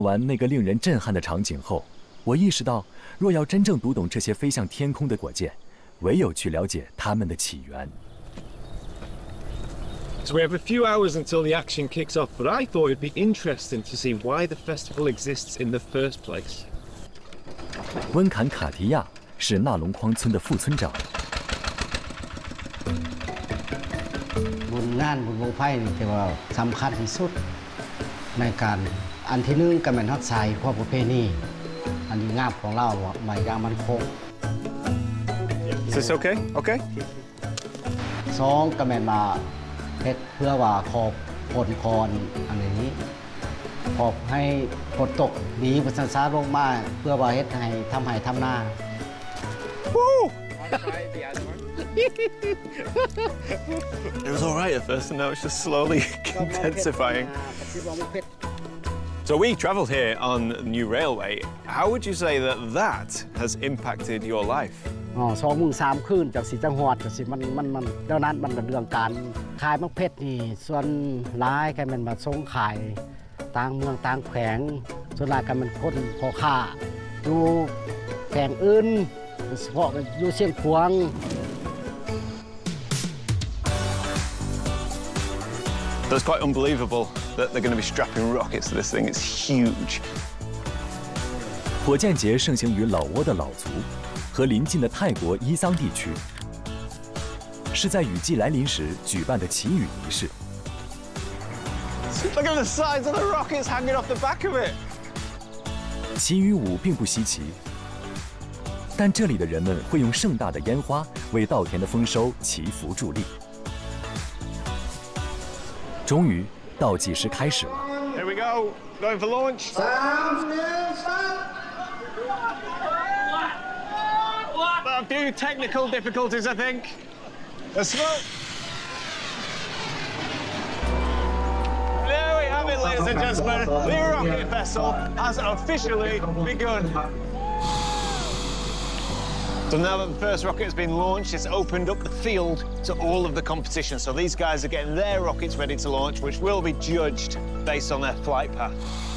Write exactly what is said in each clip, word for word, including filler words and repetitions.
完那个令人震撼的场景后，我意识到，若要真正读懂这些飞向天空的火箭，唯有去了解它们的起源。 So we have a few hours until the action kicks off, but I thought it'd be interesting to see why the festival exists in the first place. 温坎卡提亚是纳龙框村的副村长。 บุญงานบุญบังไฟนี่ถือว่าสำคัญที่สุดในการอันที่หนึ่งก็เป็นทักษะพ่อประเพณีอันนี้งามของเราหมายยางมันคง Is this okay? Okay. สองก็เป็นมาเฮ็ดเพื่อว่าขอบผลพรอันนี้ขอบให้ฝนตกดีประสันซาลงมาเพื่อว่าเฮ็ดให้ทำให้ทำหน้า It was all right at first, and now it's just slowly intensifying. So we travelled here on the new railway. How would you say that that has impacted your life? อ๋อสองมือสามคืนจากสีจังหวัดจากสีมันมันมันเดี๋ยวนั้นมันเป็นเรื่องการขายมะเพชรนี่ส่วนร้ายกันมันมาส่งขายต่างเมืองต่างแขวงส่วนรายกันมันคนพอค้าดูแขวงอื่นเฉพาะอยู่เชียงขวาง That's quite unbelievable that they're going to be strapping rockets to this thing. It's huge. 火箭节盛行于老挝的老族和邻近的泰国伊桑地区，是在雨季来临时举办的祈雨仪式。 Look at the sides of the rockets hanging off the back of it. 祈雨舞并不稀奇，但这里的人们会用盛大的烟花为稻田的丰收祈福助力。终于，倒计时开始了。 Here we go. Going for launch. A few technical difficulties, I think. The smoke. There we have it, ladies and gentlemen. The rocket vessel has officially begun. So now that the first rocket has been launched, it's opened up the field to all of the competition. So these guys are getting their rockets ready to launch, which will be judged based on their flight path.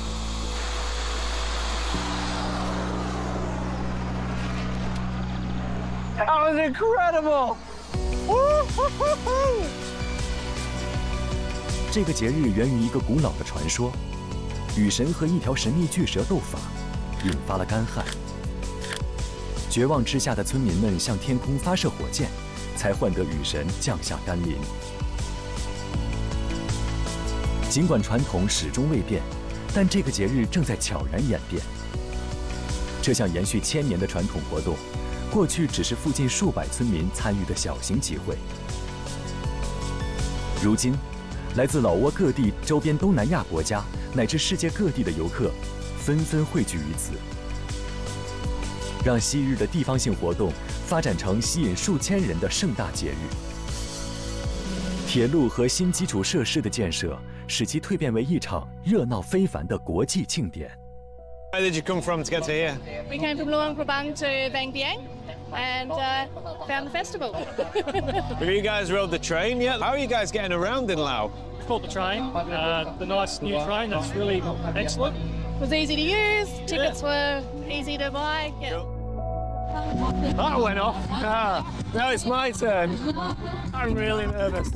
That was incredible! 这个节日源于一个古老的传说，雨神和一条神秘巨蛇斗法，引发了干旱。绝望之下的村民们向天空发射火箭，才换得雨神降下甘霖。尽管传统始终未变，但这个节日正在悄然演变。这项延续千年的传统活动，过去只是附近数百村民参与的小型集会。如今，来自老挝各地、周边东南亚国家乃至世界各地的游客，纷纷汇聚于此，让昔日的地方性活动发展成吸引数千人的盛大节日。铁路和新基础设施的建设，使其蜕变为一场热闹非凡的国际庆典。 Where did you come from to get to here? We came from Luang Prabang to Bang Biang and uh, found the festival. Have you guys rode the train yet? How are you guys getting around in Laos? We caught the train, uh, the nice new train. That's really excellent. It was easy to use. Tickets were easy to buy. Yeah. That went off. Ah, now it's my turn. I'm really nervous.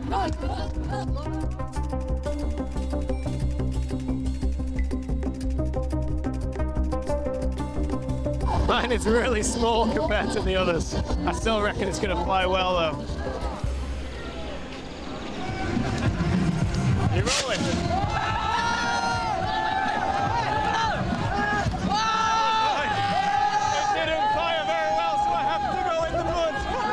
Mine is really small compared to the others. I still reckon it's going to fly well, though. You're rolling. It didn't fire very well, so I have to go in the mud.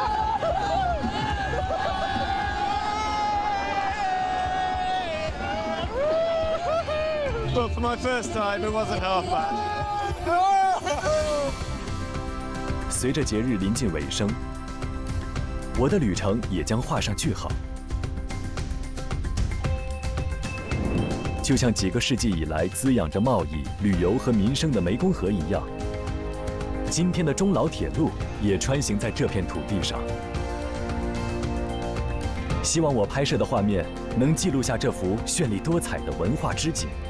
But for my first time, it wasn't half bad. 随着节日临近尾声，我的旅程也将画上句号。就像几个世纪以来滋养着贸易、旅游和民生的湄公河一样，今天的中老铁路也穿行在这片土地上。希望我拍摄的画面能记录下这幅绚丽多彩的文化之景。